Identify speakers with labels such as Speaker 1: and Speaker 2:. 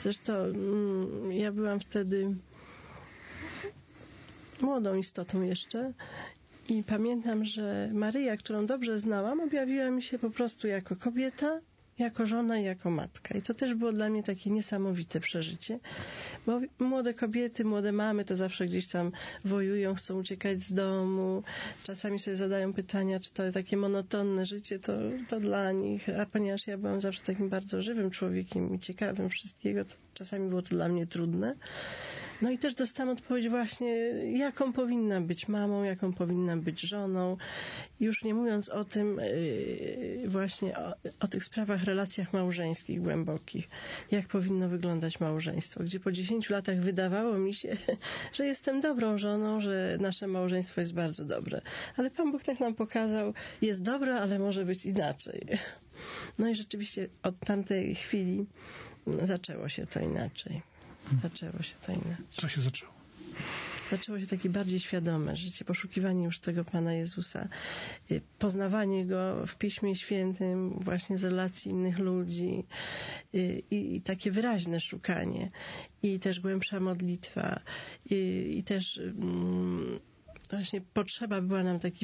Speaker 1: Zresztą ja byłam wtedy młodą istotą jeszcze i pamiętam, że Maryja, którą dobrze znałam, objawiła mi się po prostu jako kobieta, jako żona i jako matka. I to też było dla mnie takie niesamowite przeżycie, bo młode kobiety, młode mamy to zawsze gdzieś tam wojują, chcą uciekać z domu. Czasami sobie zadają pytania, czy to takie monotonne życie to dla nich. A ponieważ ja byłam zawsze takim bardzo żywym człowiekiem i ciekawym wszystkiego, to czasami było to dla mnie trudne. No i też dostałam odpowiedź właśnie, jaką powinna być mamą, jaką powinna być żoną. Już nie mówiąc o tym właśnie o tych sprawach, relacjach małżeńskich głębokich. Jak powinno wyglądać małżeństwo. Gdzie po 10 latach wydawało mi się, że jestem dobrą żoną, że nasze małżeństwo jest bardzo dobre. Ale Pan Bóg tak nam pokazał, jest dobre, ale może być inaczej. No i rzeczywiście od tamtej chwili zaczęło się to inaczej.
Speaker 2: Co się zaczęło?
Speaker 1: Zaczęło się takie bardziej świadome życie, poszukiwanie już tego Pana Jezusa, poznawanie Go w Piśmie Świętym, właśnie z relacji innych ludzi i takie wyraźne szukanie i też głębsza modlitwa i też właśnie potrzeba była nam taki